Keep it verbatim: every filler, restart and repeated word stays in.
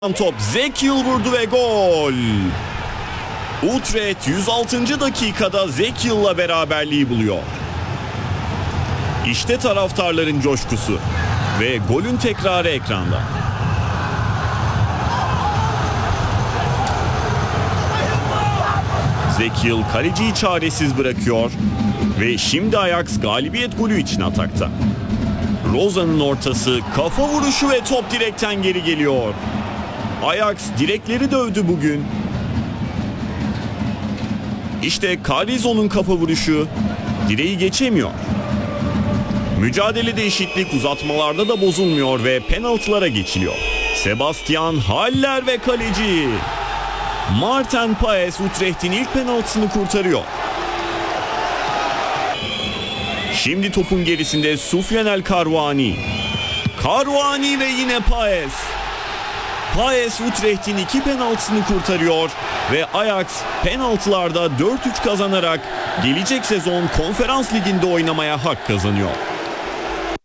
Top Zekiel vurdu ve gol. Utrecht yüz altıncı dakikada Zekiel'la beraberliği buluyor. İşte taraftarların coşkusu ve golün tekrarı ekranda. Zekiel kaleciyi çaresiz bırakıyor ve şimdi Ajax galibiyet golü için atakta. Roza'nın ortası, kafa vuruşu ve top direkten geri geliyor. Ajax direkleri dövdü bugün. İşte Carrizo'nun kafa vuruşu direği geçemiyor. Mücadelede eşitlik uzatmalarda da bozulmuyor ve penaltılara geçiliyor. Sebastian Haller ve kaleci Maarten Paes Utrecht'in ilk penaltısını kurtarıyor. Şimdi topun gerisinde Soufiane El Karouani. Karouani ve yine Paes. Paes Utrecht'in iki penaltısını kurtarıyor ve Ajax penaltılarda dört üç kazanarak gelecek sezon Konferans Ligi'nde oynamaya hak kazanıyor.